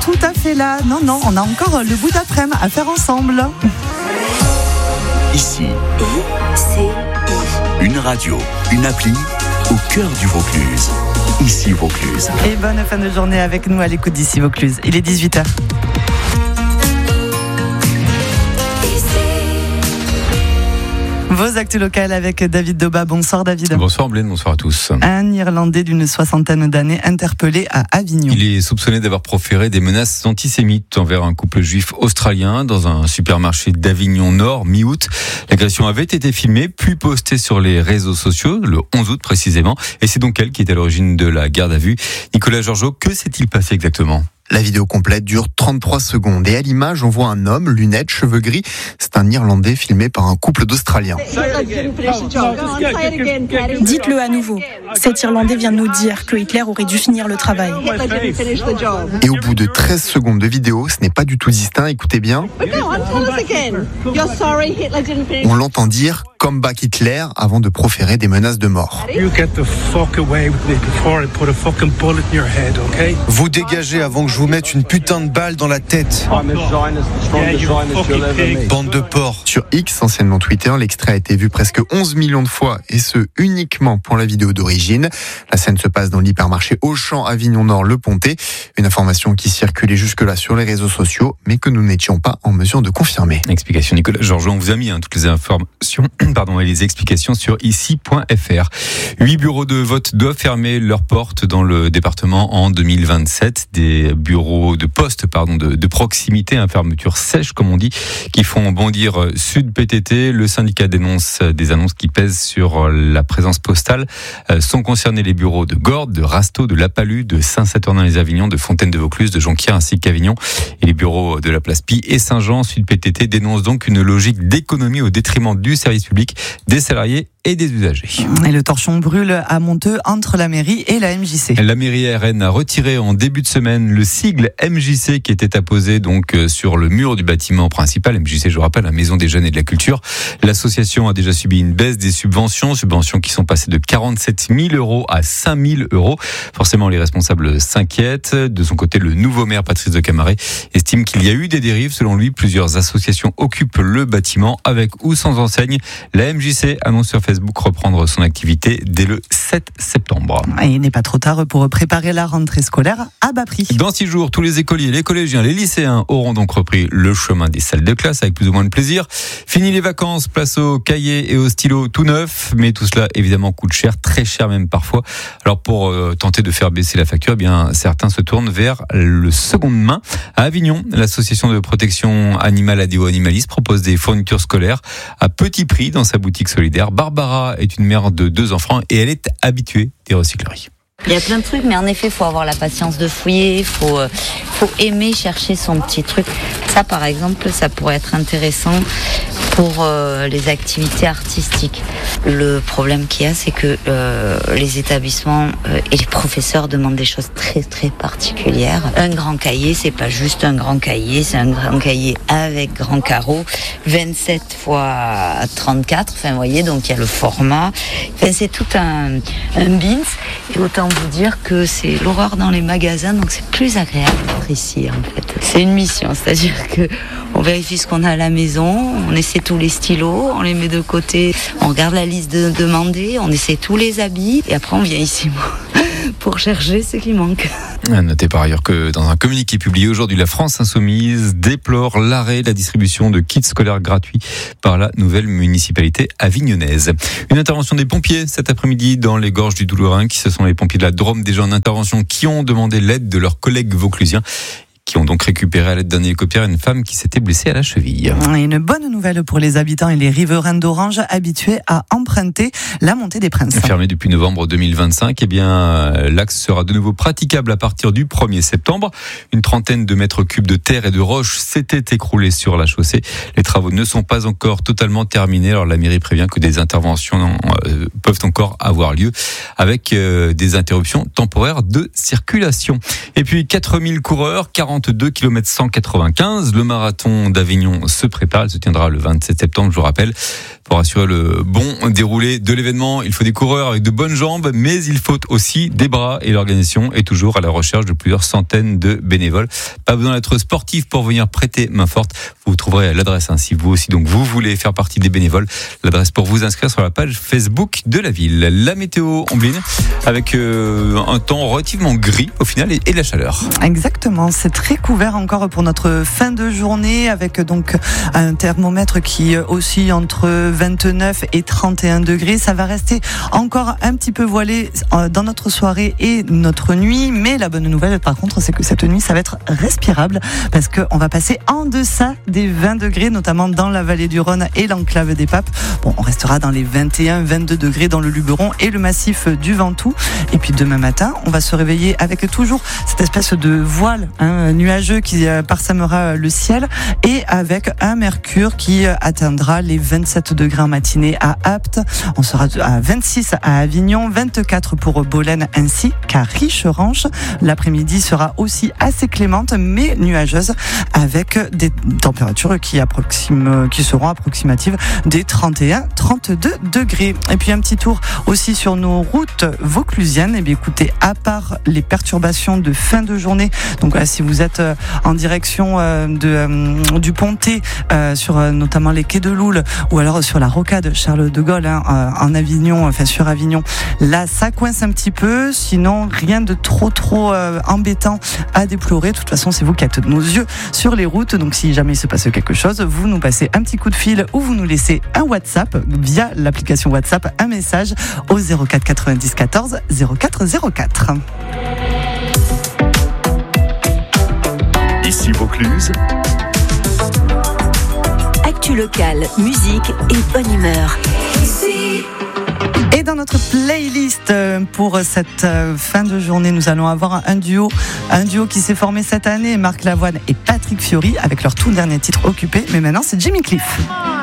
tout à fait là. Non, on a encore le bout d'après-midi à faire ensemble. Ici, une radio, une appli au cœur du Vaucluse. Ici Vaucluse. Et bonne fin de journée avec nous à l'écoute d'Ici Vaucluse. Il est 18h. Vos actus locales avec David Doba. Bonsoir David. Bonsoir Blaine, bonsoir à tous. Un Irlandais d'une 60aine d'années interpellé à Avignon. Il est soupçonné d'avoir proféré des menaces antisémites envers un couple juif australien dans un supermarché d'Avignon Nord mi-août. L'agression avait été filmée puis postée sur les réseaux sociaux le 11 août précisément. Et c'est donc elle qui est à l'origine de la garde à vue. Nicolas Georgeot, que s'est-il passé exactement ? La vidéo complète dure 33 secondes et à l'image, on voit un homme, lunettes, cheveux gris. C'est un Irlandais filmé par un couple d'Australiens. Dites-le à nouveau. Cet Irlandais vient de nous dire que Hitler aurait dû finir le travail. Et au bout de 13 secondes de vidéo, ce n'est pas du tout distinct, écoutez bien. On l'entend dire « Come back Hitler » avant de proférer des menaces de mort. Vous dégagez avant que je vous mette une putain de balle dans la tête. Bande de porcs. Sur X, anciennement Twitter, l'extrait a été vu presque 11 millions de fois et ce uniquement pour la vidéo d'origine. La scène se passe dans l'hypermarché Auchan Avignon Nord Le Pontet. Une information qui circulait jusque-là sur les réseaux sociaux mais que nous n'étions pas en mesure de confirmer. Explication Nicolas Georgeot, on vous a mis toutes les informations et les explications sur ici.fr. 8 bureaux de vote doivent fermer leurs portes dans le département en 2027. Des bureaux de poste de proximité, fermeture sèche comme on dit, qui font bondir Sud PTT. Le syndicat dénonce des annonces qui pèsent sur la présence postale. Sont concernés les bureaux de Gordes, de Rasteau, de La Palud, de Saint-Saturnin-les-Avignon, de Fontaine-de-Vaucluse, de Jonquière ainsi qu'Avignon. Et les bureaux de la Place Pie et Saint-Jean. Sud PTT dénonce donc une logique d'économie au détriment du service public, des salariés et des usagers. Et le torchon brûle à Monteux entre la mairie et la MJC. La mairie RN a retiré en début de semaine le sigle MJC qui était apposé donc sur le mur du bâtiment principal. MJC, je vous rappelle, la Maison des Jeunes et de la Culture. L'association a déjà subi une baisse des subventions qui sont passées de 47 000 euros à 5 000 euros. Forcément, les responsables s'inquiètent. De son côté, le nouveau maire Patrice de Camaret estime qu'il y a eu des dérives. Selon lui, plusieurs associations occupent le bâtiment avec ou sans enseigne. La MJC annonce sur Facebook reprendre son activité dès le 7 septembre. Et il n'est pas trop tard pour préparer la rentrée scolaire à bas prix. Dans 6 jours, tous les écoliers, les collégiens, les lycéens auront donc repris le chemin des salles de classe avec plus ou moins de plaisir. Fini les vacances, place aux cahiers et aux stylos tout neufs, mais tout cela évidemment coûte cher, très cher même parfois. Alors pour tenter de faire baisser la facture, certains se tournent vers le seconde main. À Avignon, l'association de protection animale Adéo Animalis propose des fournitures scolaires à petit prix dans sa boutique solidaire. Barbara est une mère de 2 enfants et elle est habituée des recycleries. Il y a plein de trucs, mais en effet, il faut avoir la patience de fouiller, il faut aimer chercher son petit truc. Ça, par exemple, ça pourrait être intéressant pour les activités artistiques. Le problème qu'il y a, c'est que les établissements et les professeurs demandent des choses très, très particulières. Un grand cahier, c'est pas juste un grand cahier, c'est un grand cahier avec grand carreau, 27 x 34, vous voyez, donc il y a le format. C'est tout un bins, et autant vous dire que c'est l'horreur dans les magasins, donc c'est plus agréable d'être ici en fait. C'est une mission, c'est-à-dire que on vérifie ce qu'on a à la maison, on essaie tous les stylos, on les met de côté, on regarde la liste de demandés, on essaie tous les habits et après on vient ici pour chercher ce qui manque. Notez par ailleurs que dans un communiqué publié aujourd'hui, la France Insoumise déplore l'arrêt de la distribution de kits scolaires gratuits par la nouvelle municipalité avignonnaise. Une intervention des pompiers cet après-midi dans les gorges du Doulourin, qui ce sont les pompiers de la Drôme déjà en intervention qui ont demandé l'aide de leurs collègues vauclusiens, qui ont donc récupéré à l'aide d'un hélicoptère une femme qui s'était blessée à la cheville. Et une bonne nouvelle pour les habitants et les riverains d'Orange habitués à emprunter la montée des Princes. Fermé depuis novembre 2025, l'axe sera de nouveau praticable à partir du 1er septembre. Une trentaine de mètres cubes de terre et de roches s'étaient écroulés sur la chaussée. Les travaux ne sont pas encore totalement terminés. Alors la mairie prévient que des interventions peuvent encore avoir lieu avec des interruptions temporaires de circulation. Et puis 4000 coureurs, 40 42 km 195. Le marathon d'Avignon se prépare. Il se tiendra le 27 septembre, je vous rappelle. Pour assurer le bon déroulé de l'événement, il faut des coureurs avec de bonnes jambes, mais il faut aussi des bras, et l'organisation est toujours à la recherche de plusieurs centaines de bénévoles. Pas besoin d'être sportif pour venir prêter main forte. Vous trouverez l'adresse, si vous aussi donc vous voulez faire partie des bénévoles. L'adresse pour vous inscrire sur la page Facebook de la ville. La météo, Ombline, avec un temps relativement gris au final et de la chaleur. Exactement, c'est très couvert encore pour notre fin de journée, avec donc un thermomètre qui oscille entre 29 et 31 degrés. Ça va rester encore un petit peu voilé dans notre soirée et notre nuit, mais la bonne nouvelle par contre, c'est que cette nuit ça va être respirable, parce qu'on va passer en deçà des 20 degrés, notamment dans la vallée du Rhône et l'enclave des Papes. Bon, on restera dans les 21-22 degrés dans le Luberon et le massif du Ventoux. Et puis demain matin, on va se réveiller avec toujours cette espèce de voile nuageux qui parsemera le ciel, et avec un mercure qui atteindra les 27 degrés en matinée à Apt. On sera à 26 à Avignon, 24 pour Bolène ainsi qu'à Richerange. L'après-midi sera aussi assez clémente mais nuageuse, avec des températures qui seront approximatives des 31-32 degrés. Et puis un petit tour aussi sur nos routes vauclusiennes. Et bien écoutez, à part les perturbations de fin de journée, donc voilà, si vous êtes en direction du Pontet, sur notamment les quais de Loul, ou alors sur la rocade Charles de Gaulle en Avignon, enfin sur Avignon, là ça coince un petit peu, sinon rien de trop embêtant à déplorer. De toute façon, c'est vous qui êtes nos yeux sur les routes, donc si jamais il se passe quelque chose, vous nous passez un petit coup de fil ou vous nous laissez un WhatsApp via l'application WhatsApp, un message au 04 90 14 04 04. Ici Vaucluse. Actu locale, musique et bonne humeur. Et dans notre playlist pour cette fin de journée, nous allons avoir un duo qui s'est formé cette année, Marc Lavoine et Patrick Fiori, avec leur tout dernier titre Occupé. Mais maintenant, c'est Jimmy Cliff.